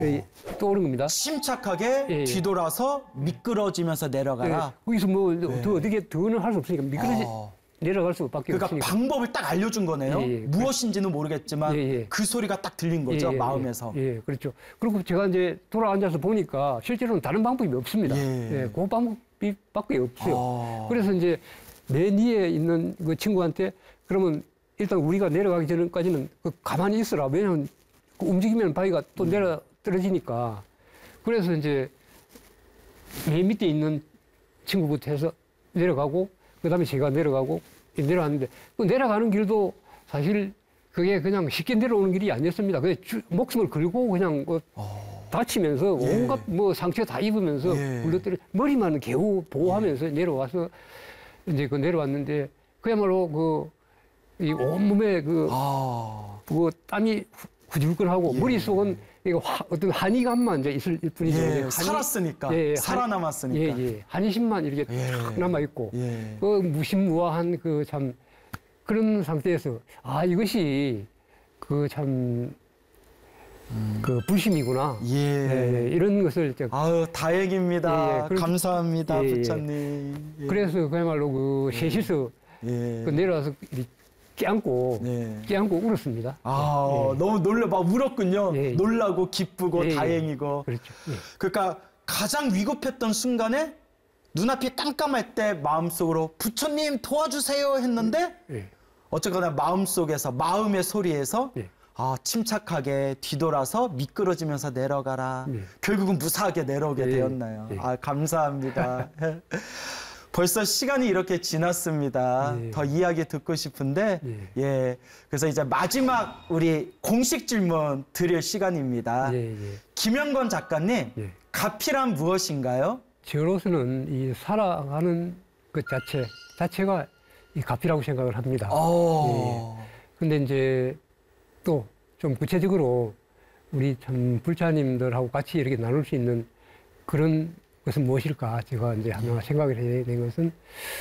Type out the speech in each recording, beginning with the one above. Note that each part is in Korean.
떠오른 겁니다. 침착하게 뒤돌아서 미끄러지면서 내려가라. 거기서 뭐 더 어떻게 더는 할 수 없으니까 내려갈 수밖에 그러니까 없으니까. 방법을 딱 알려준 거네요. 무엇인지는 모르겠지만 그 소리가 딱 들린 거죠, 마음에서. 그렇죠. 그리고 제가 이제 돌아앉아서 보니까 실제로는 다른 방법이 없습니다. 그 방법밖에 없어요. 그래서 이제 맨 위에 있는 그 친구한테 그러면 일단 우리가 내려가기 전까지는 가만히 있어라. 왜냐하면 그 움직이면 바위가 또 떨어지니까. 그래서 이제 맨 밑에 있는 친구부터 해서 내려가고 그다음에 제가 내려가고 내려왔는데 그 내려가는 길도 사실 그게 그냥 쉽게 내려오는 길이 아니었습니다. 그냥 목숨을 걸고 그냥 다치면서 온갖 뭐 상처 다 입으면서 굴러뜨려 머리만 겨우 보호하면서 내려와서 이제 그 내려왔는데 그야말로 이 온몸에 그 땀이 후줄근하고 머릿속은 어떤 한이감만 이제 있을 뿐이죠. 살았으니까, 살아남았으니까. 한심만 이렇게 탁 남아있고, 그 무심무화한 그 참, 그런 상태에서, 이것이 그 참, 그 불심이구나. 이런 것을. 아유, 다행입니다. 감사합니다, 부처님. 그래서 그야말로 그 셋이서 그 내려와서 깨안고 울었습니다. 너무 막 울었군요. 놀라고 기쁘고 다행이고. 그렇죠. 그러니까 가장 위급했던 순간에 눈앞이 깜깜할 때 마음속으로 부처님 도와주세요 했는데 어쨌거나 마음속에서 마음의 소리에서 침착하게 뒤돌아서 미끄러지면서 내려가라. 결국은 무사하게 내려오게 되었나요? 감사합니다. 벌써 시간이 이렇게 지났습니다. 더 이야기 듣고 싶은데, 그래서 이제 마지막 우리 공식 질문 드릴 시간입니다. 김영건 작가님, 가피란 무엇인가요? 저로서는 이 살아가는 그 자체가 이 가피라고 생각을 합니다. 근데 이제 또 좀 구체적으로 우리 참 불자님들하고 같이 이렇게 나눌 수 있는 그런 것은 무엇일까? 제가 이제 하나 생각을 해야 되는 것은,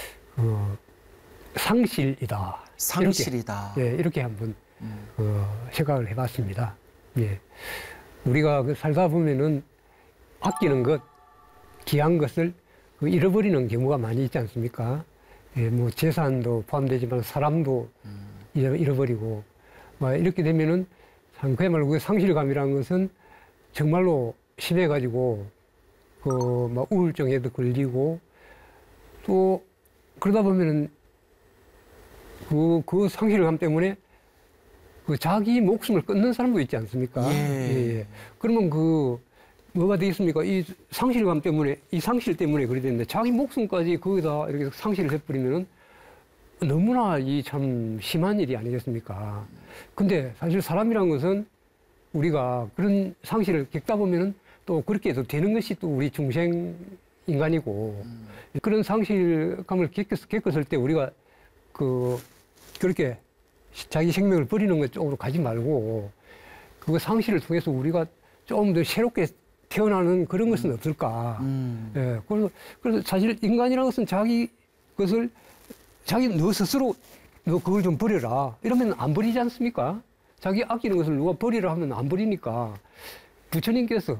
상실이다. 상실이다. 이렇게 한번, 생각을 해봤습니다. 우리가 살다 보면은 아끼는 것, 귀한 것을 잃어버리는 경우가 많이 있지 않습니까? 뭐 재산도 포함되지만 사람도 잃어버리고, 이렇게 되면은 참 그야말로 그 상실감이라는 것은 정말로 심해가지고, 우울증에도 걸리고, 또, 그러다 보면은, 그 상실감 때문에, 자기 목숨을 끊는 사람도 있지 않습니까? 그러면 뭐가 되겠습니까? 이 상실감 때문에, 이 상실 때문에 그래 되는데, 자기 목숨까지 거기다 이렇게 상실을 해버리면은, 너무나 이 참 심한 일이 아니겠습니까? 근데 사실 사람이란 것은 우리가 그런 상실을 겪다 보면은 또 그렇게 해도 되는 것이 또 우리 중생 인간이고 그런 상실감을 겪었을 때 우리가 그렇게 자기 생명을 버리는 것 쪽으로 가지 말고 그 상실을 통해서 우리가 좀 더 새롭게 태어나는 그런 것은 없을까. 그래서 사실 인간이라는 것은 너 스스로 너 그걸 좀 버려라. 이러면 안 버리지 않습니까? 자기 아끼는 것을 누가 버리라 하면 안 버리니까 부처님께서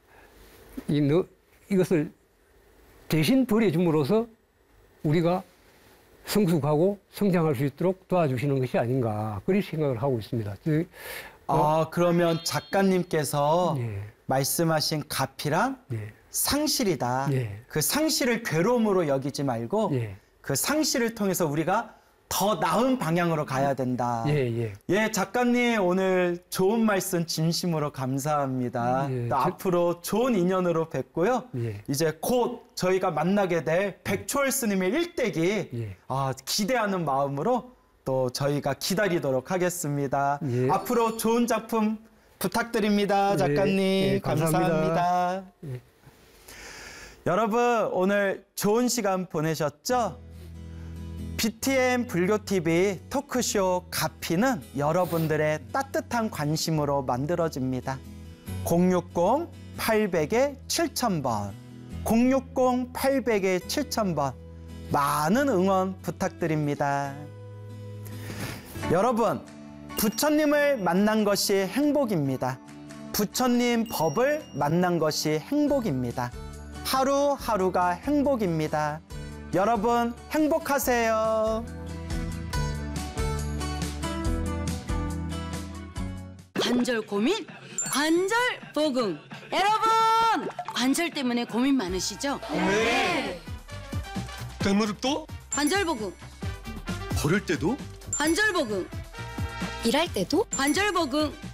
이것을 대신 버려줌으로써 우리가 성숙하고 성장할 수 있도록 도와주시는 것이 아닌가 그렇게 생각을 하고 있습니다. 그러면 작가님께서 말씀하신 가피란 상실이다. 그 상실을 괴로움으로 여기지 말고 그 상실을 통해서 우리가 더 나은 방향으로 가야 된다. 작가님 오늘 좋은 말씀 진심으로 감사합니다. 또 앞으로 좋은 인연으로 뵙고요. 이제 곧 저희가 만나게 될 백초월 스님의 일대기 기대하는 마음으로 또 저희가 기다리도록 하겠습니다. 앞으로 좋은 작품 부탁드립니다. 작가님 감사합니다. 여러분 오늘 좋은 시간 보내셨죠? BTM 불교TV 토크쇼 가피는 여러분들의 따뜻한 관심으로 만들어집니다. 060-800-7000번 060-800-7000번 많은 응원 부탁드립니다. 여러분 부처님을 만난 것이 행복입니다. 부처님 법을 만난 것이 행복입니다. 하루하루가 행복입니다. 여러분 행복하세요. 관절 고민? 관절 보금. 여러분! 관절 때문에 고민 많으시죠? 네. 무릎도? 관절 보금. 걸을 때도? 관절 보금. 일할 때도? 관절 보금.